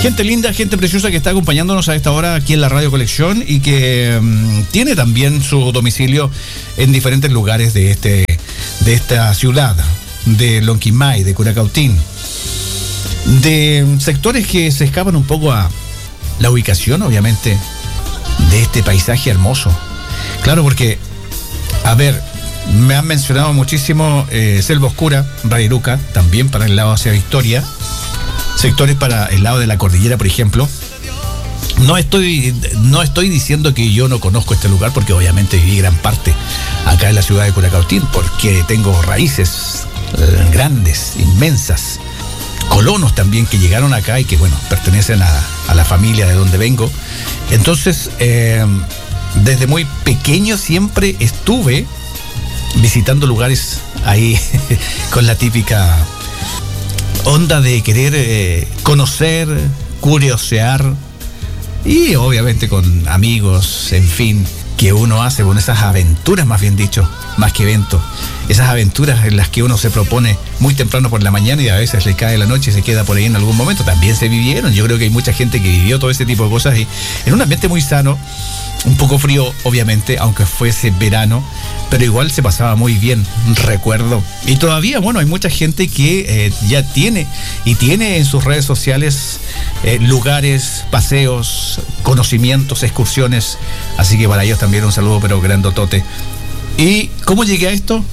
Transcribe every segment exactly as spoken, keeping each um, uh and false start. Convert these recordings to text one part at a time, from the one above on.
Gente linda, gente preciosa que está acompañándonos a esta hora aquí en la Radio Colección y que um, tiene también su domicilio en diferentes lugares de este de esta ciudad, de Lonquimay, de Curacautín, de sectores que se escapan un poco a la ubicación, obviamente, de este paisaje hermoso. Claro, porque, a ver, me han mencionado muchísimo eh, Selva Oscura, Rariruca, también para el lado hacia Victoria, sectores para el lado de la cordillera, por ejemplo. No estoy, no estoy diciendo que yo no conozco este lugar, porque obviamente viví gran parte acá en la ciudad de Curacautín, porque tengo raíces eh, grandes, inmensas, colonos también que llegaron acá y que, bueno, pertenecen a, a la familia de donde vengo. Entonces, eh, desde muy pequeño siempre estuve visitando lugares ahí con la típica onda de querer eh, conocer, curiosear, y obviamente con amigos, en fin, que uno hace con esas aventuras, más bien dicho, más que eventos, esas aventuras en las que uno se propone muy temprano por la mañana y a veces le cae la noche y se queda por ahí en algún momento. También se vivieron, yo creo que hay mucha gente que vivió todo ese tipo de cosas y en un ambiente muy sano, un poco frío obviamente, aunque fuese verano, pero igual se pasaba muy bien, recuerdo. Y todavía, bueno, hay mucha gente que eh, ya tiene y tiene en sus redes sociales eh, lugares, paseos, conocimientos, excursiones, así que para ellos también un saludo pero grandotote. ¿Y cómo llegué a esto?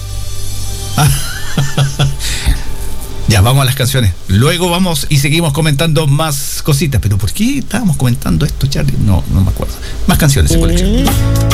Ya, vamos a las canciones. Luego vamos y seguimos comentando más cositas. ¿Pero por qué estábamos comentando esto, Charlie? No, no me acuerdo. Más canciones en colección.